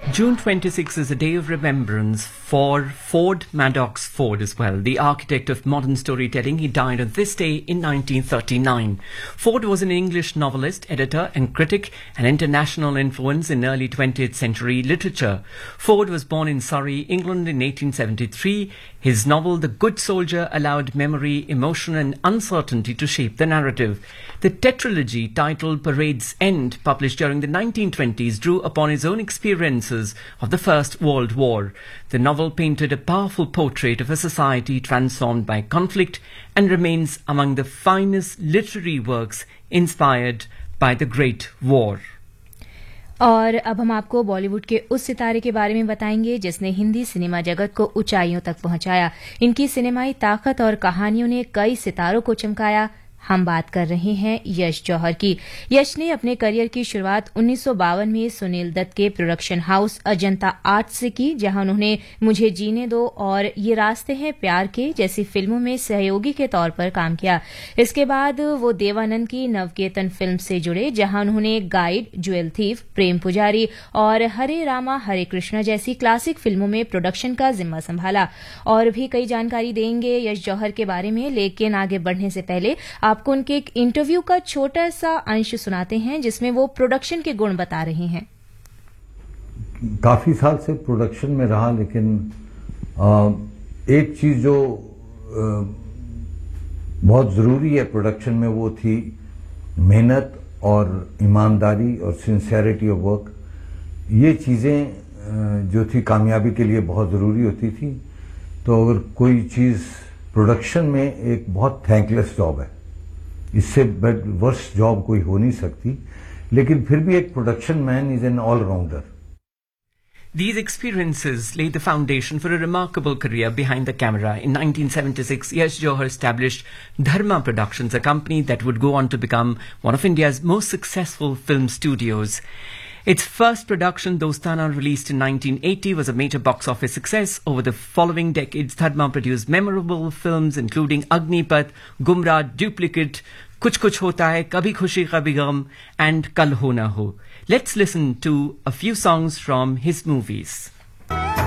June 26 is a day of remembrance for Ford Madox Ford as well, the architect of modern storytelling. He died on this day in 1939. Ford was an English novelist, editor and critic, an international influence in early 20th century literature. Ford was born in Surrey, England in 1873. His novel The Good Soldier allowed memory, emotion and uncertainty to shape the narrative. The tetralogy titled Parade's End, published during the 1920s, drew upon his own experiences of the First World War. The novel painted a powerful portrait of a society transformed by conflict and remains among the finest literary works inspired by the Great War. और अब हम आपको बॉलीवुड के उस सितारे के बारे में बताएंगे जिसने हिंदी सिनेमा जगत को ऊंचाइयों तक पहुंचाया। इनकी सिनेमाई ताकत और कहानियों ने कई सितारों को चमकाया। हम बात कर रहे हैं यश जौहर की। यश ने अपने करियर की शुरुआत 1952 में सुनील दत्त के प्रोडक्शन हाउस अजंता आर्ट्स से की, जहां उन्होंने मुझे जीने दो और ये रास्ते हैं प्यार के जैसी फिल्मों में सहयोगी के तौर पर काम किया। इसके बाद वो देवानंद की नवकेतन फिल्म से जुड़े, जहां उन्होंने गाइड, ज्वेल थीफ, प्रेम पुजारी और हरे रामा हरे कृष्णा जैसी क्लासिक फिल्मों में प्रोडक्शन का जिम्मा संभाला। और भी कई जानकारी देंगे यश जौहर के बारे में, लेकिन आगे बढ़ने से पहले आपको उनके एक इंटरव्यू का छोटा सा अंश सुनाते हैं जिसमें वो प्रोडक्शन के गुण बता रहे हैं। काफी साल से प्रोडक्शन में रहा, लेकिन एक चीज जो बहुत जरूरी है प्रोडक्शन में वो थी मेहनत और ईमानदारी और सिंसियरिटी ऑफ वर्क। ये चीजें जो थी कामयाबी के लिए बहुत जरूरी होती थी। तो अगर कोई चीज प्रोडक्शन में एक बहुत थैंकलेस जॉब है, इससे वर्ष जॉब कोई हो नहीं सकती, लेकिन फिर भी एक production man is an allrounder. These experiences laid the foundation for a remarkable career behind the camera. In 1976, Yash Johar established Dharma Productions, a company that would go on to become one of India's most successful film studios. Its first production, Dostana, released in 1980, was a major box office success. Over the following decades, Dharma produced memorable films including Agnipath, Gumrah, Duplicate, Kuch Kuch Hota Hai, Kabhi Khushi Kabhi Gum, and Kal Ho Na Ho. Let's listen to a few songs from his movies.